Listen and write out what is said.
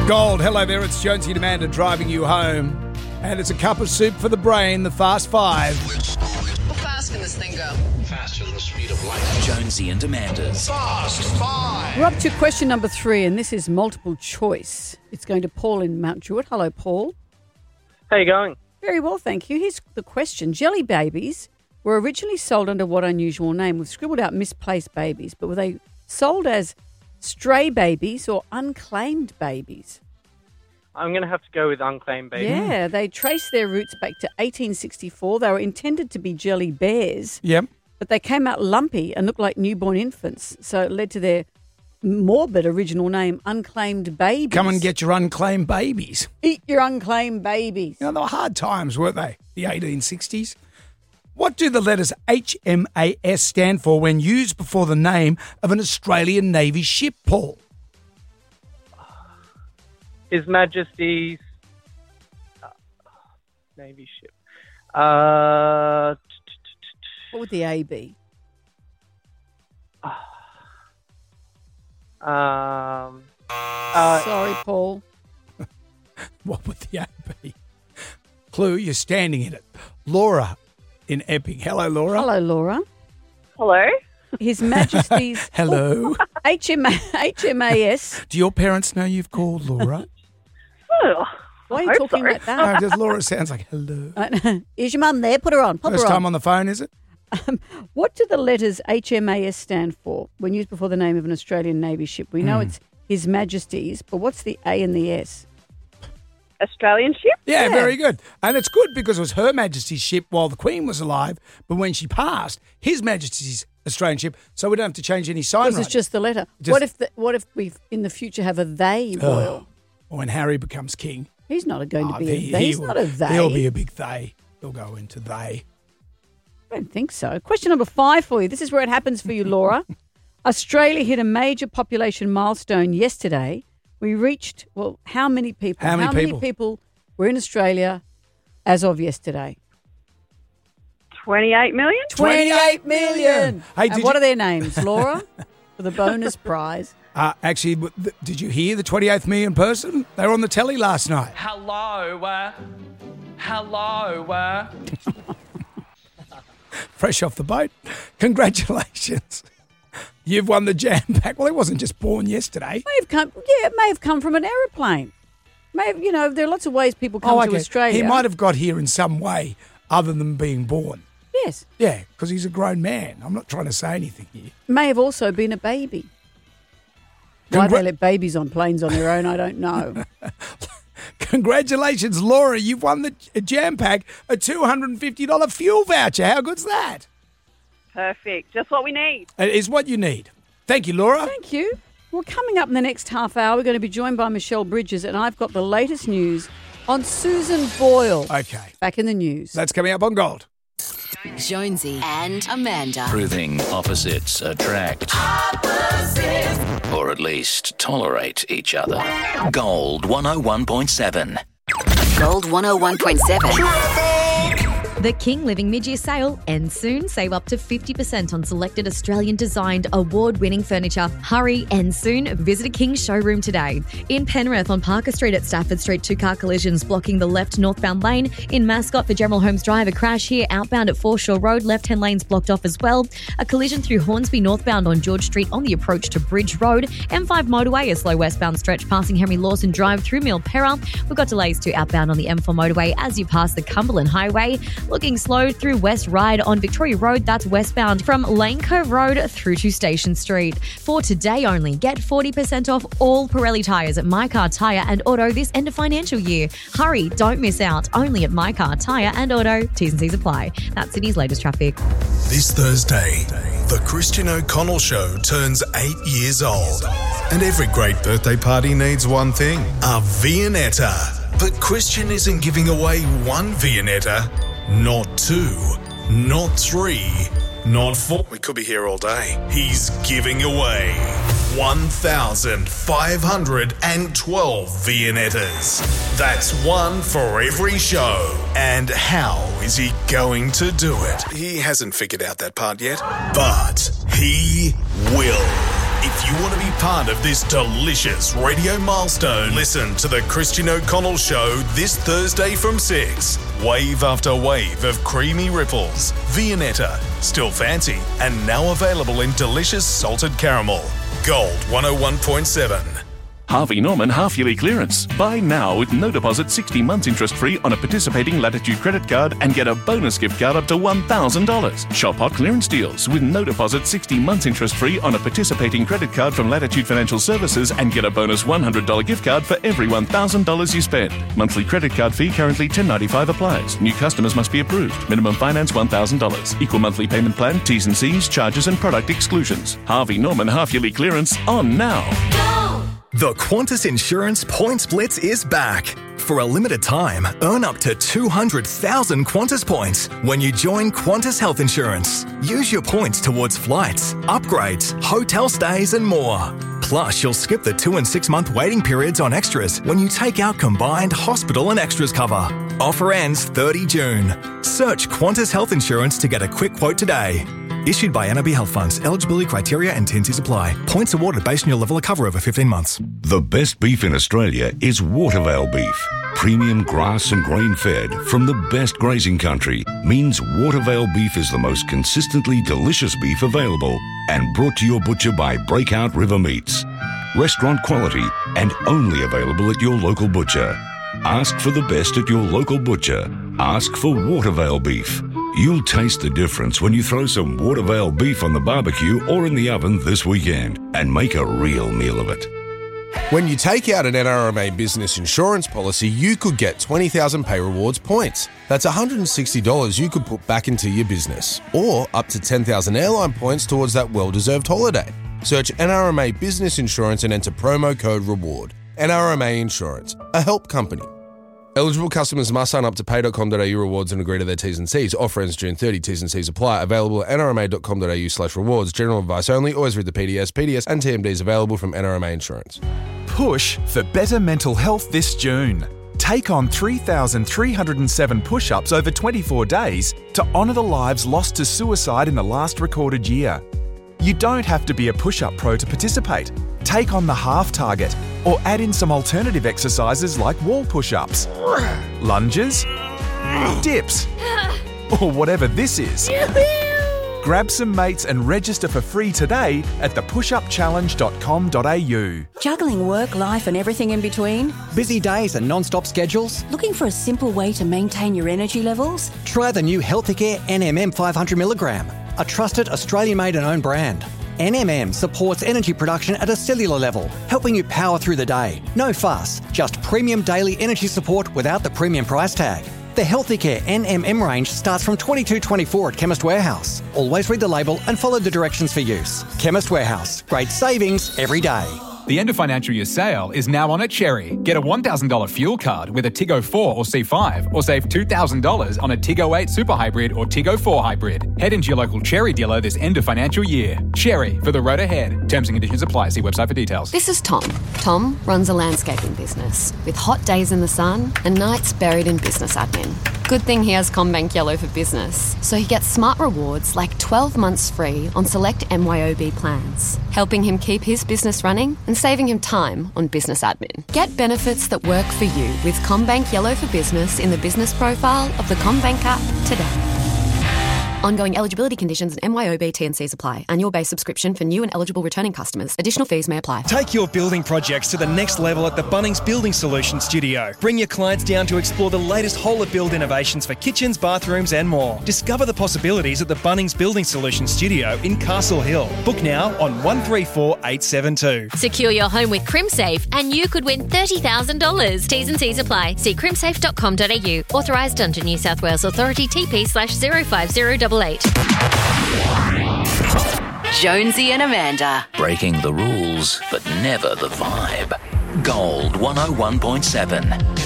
Gold, hello there, it's Jonesy and Amanda driving you home. And it's a cup of soup for the brain, the Fast Five. How fast can this thing go? Faster than the speed of light. Jonesy and Amanda's Fast Five. We're up to question number 3, and this is multiple choice. It's going to Paul in Mount Druitt. Hello, Paul. How you going? Very well, thank you. Here's the question. Jelly babies were originally sold under what unusual name? We've scribbled out misplaced babies, but were they sold as stray babies or unclaimed babies? I'm going to have to go with unclaimed baby. Yeah, they trace their roots back to 1864. They were intended to be jelly bears, Yep. but they came out lumpy and looked like newborn infants, so it led to their morbid original name, unclaimed babies. Come and get your unclaimed babies. Eat your unclaimed babies. You know, they were hard times, weren't they? The 1860s. What do the letters HMAS stand for when used before the name of an Australian Navy ship, Paul? His Majesty's Navy ship. What What would the A be? Sorry, Paul. What would the A be? Clue, you're standing in it. Laura in Epping. Hello, Laura. Hello, Laura. Hello? His Majesty's Hello. HMAS. Do your parents know you've called Laura? Oh, Why are I you hope talking so. like that? No, just Laura sounds like hello. Is your mum there? Put her on. Pop First her on. time on the phone, is it? What do the letters HMAS stand for when used before the name of an Australian Navy ship? We know it's His Majesty's, but what's the A and the S? Australian ship? Yeah, very good. And it's good because it was Her Majesty's ship while the Queen was alive, but when she passed, His Majesty's Australian ship, so we don't have to change any sign Because writing. it's just the letter. Just- What if we in the future have a they royal? Or when Harry becomes king. He's not going to be a he- they. he He's will- not a they. He'll be a big they. He'll go into they. I don't think so. Question number 5 for you. This is where it happens for you, Laura. Australia hit a major population milestone yesterday. We reached, well, how many people? How many people were in Australia as of yesterday? 28 million? 28 million. Hey, and did what you- are their names, Laura? For the bonus prize. Actually, did you hear the 28th million person? They were on the telly last night. Hello. Fresh off the boat. Congratulations. You've won the jam pack. Well, it wasn't just born yesterday. It may have come from an aeroplane. There are lots of ways people come to Australia. He might have got here in some way other than being born. Yes. Yeah, because he's a grown man. I'm not trying to say anything here. May have also been a baby. Why they let babies on planes on their own, I don't know. Congratulations, Laura. You've won the jam pack, a $250 fuel voucher. How good's that? Perfect. Just what we need. It is what you need. Thank you, Laura. Thank you. Well, coming up in the next half hour, we're going to be joined by Michelle Bridges, and I've got the latest news on Susan Boyle. Okay. Back in the news. That's coming up on Gold. Jonesy and Amanda. proving opposites attract. Or at least tolerate each other. Gold 101.7. Gold 101.7. The King Living Mid-Year Sale ends soon. Save up to 50% on selected Australian-designed, award-winning furniture. Hurry, ends soon. Visit a King showroom today. In Penrith on Parker Street at Stafford Street, 2 car collisions blocking the left northbound lane. In Mascot for General Holmes Drive, a crash here outbound at Foreshore Road. Left-hand lanes blocked off as well. A collision through Hornsby northbound on George Street on the approach to Bridge Road. M5 motorway, a slow westbound stretch passing Henry Lawson Drive through Milperra. We've got delays to outbound on the M4 motorway as you pass the Cumberland Highway. Looking slow through West Ryde on Victoria Road, that's westbound from Lane Cove Road through to Station Street. For today only, get 40% off all Pirelli tyres at My Car Tyre and Auto this end of financial year. Hurry, don't miss out. Only at My Car Tyre and Auto. T's and C's apply. That's Sydney's latest traffic. This Thursday, the Christian O'Connell Show turns 8 years old. And every great birthday party needs one thing, a Viennetta. But Christian isn't giving away one Viennetta, not 2, not 3, not 4. We could be here all day. He's giving away 1,512 Viennettas. That's one for every show. And how is he going to do it? He hasn't figured out that part yet, but he will. If you want to be part of this delicious radio milestone, listen to the Christian O'Connell Show this Thursday from 6. Wave after wave of creamy ripples. Viennetta, still fancy, and now available in delicious salted caramel. Gold 101.7. Harvey Norman half-yearly clearance. Buy now with no deposit, 60 months interest-free on a participating Latitude credit card and get a bonus gift card up to $1,000. Shop hot clearance deals with no deposit, 60 months interest-free on a participating credit card from Latitude Financial Services and get a bonus $100 gift card for every $1,000 you spend. Monthly credit card fee currently $10.95 applies. New customers must be approved. Minimum finance $1,000. Equal monthly payment plan, T's and C's, charges and product exclusions. Harvey Norman half-yearly clearance on now. The Qantas Insurance Points Blitz is back. For a limited time, earn up to 200,000 Qantas points when you join Qantas Health Insurance. Use your points towards flights, upgrades, hotel stays and more. Plus, you'll skip the 2 and 6 month waiting periods on extras when you take out combined hospital and extras cover. Offer ends 30 June. Search Qantas Health Insurance to get a quick quote today. Issued by NAB Health Funds. Eligibility criteria and T&Cs apply. Points awarded based on your level of cover over 15 months. The best beef in Australia is Watervale beef. Premium grass and grain-fed from the best grazing country means Watervale beef is the most consistently delicious beef available and brought to your butcher by Breakout River Meats. Restaurant quality and only available at your local butcher. Ask for the best at your local butcher. Ask for Watervale beef. You'll taste the difference when you throw some Watervale beef on the barbecue or in the oven this weekend and make a real meal of it. When you take out an NRMA business insurance policy, you could get 20,000 Pay Rewards points. That's $160 you could put back into your business, or up to 10,000 airline points towards that well-deserved holiday. Search NRMA Business Insurance and enter promo code REWARD. NRMA Insurance, a help company. Eligible customers must sign up to pay.com.au rewards and agree to their T's and C's. Offer ends June 30. T's and C's apply. Available at nrma.com.au/rewards. General advice only. Always read the PDS. PDS and TMDs available from NRMA Insurance. Push for better mental health this June. Take on 3,307 push-ups over 24 days to honour the lives lost to suicide in the last recorded year. You don't have to be a push-up pro to participate. Take on the half target or add in some alternative exercises like wall push-ups, lunges, dips, or whatever this is. Grab some mates and register for free today at thepushupchallenge.com.au. Juggling work, life and everything in between? Busy days and non-stop schedules? Looking for a simple way to maintain your energy levels? Try the new Healthicare NMM 500mg, a trusted Australian-made and owned brand. NMM supports energy production at a cellular level, helping you power through the day. No fuss, just premium daily energy support without the premium price tag. The Healthicare NMM range starts from $22.24 at Chemist Warehouse. Always read the label and follow the directions for use. Chemist Warehouse, great savings every day. The end of financial year sale is now on at Cherry. Get a $1,000 fuel card with a Tiggo 4 or C5, or save $2,000 on a Tiggo 8 Super Hybrid or Tiggo 4 Hybrid. Head into your local Cherry dealer this end of financial year. Cherry, for the road ahead. Terms and conditions apply. See website for details. This is Tom. Tom runs a landscaping business with hot days in the sun and nights buried in business admin. Good thing he has CommBank Yellow for Business, so he gets smart rewards like 12 months free on select MYOB plans, helping him keep his business running and saving him time on business admin. Get benefits that work for you with CommBank Yellow for Business in the business profile of the CommBank app today. Ongoing eligibility conditions and MYOB T&Cs apply. Annual base subscription for new and eligible returning customers. Additional fees may apply. Take your building projects to the next level at the Bunnings Building Solutions Studio. Bring your clients down to explore the latest whole-of-build innovations for kitchens, bathrooms and more. Discover the possibilities at the Bunnings Building Solutions Studio in Castle Hill. Book now on 134872. Secure your home with CrimSafe and you could win $30,000. T's and C's apply. See crimsafe.com.au. Authorised under New South Wales Authority TP/05088. Jonesy and Amanda. Breaking the rules, but never the vibe. Gold 101.7.